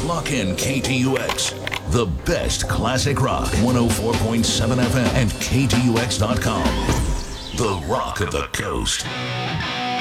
Lock in KTUX, the best classic rock, 104.7 FM and KTUX.com. The Rock of the Coast.